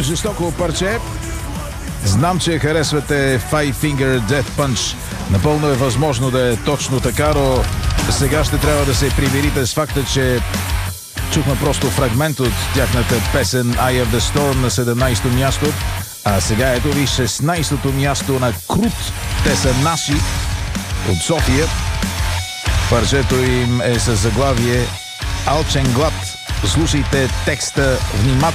Жестоко парче. Знам, че харесвате Five Finger Death Punch. Напълно е възможно да е точно така, но сега ще трябва да се примирите с факта, че чухме просто фрагмент от тяхната песен Eye of the Storm на 17-то място. А сега ето ви 16-то място на Крут. Те са наши от София. Парчето им е със заглавие Алчен глад. Слушайте текста внимателно.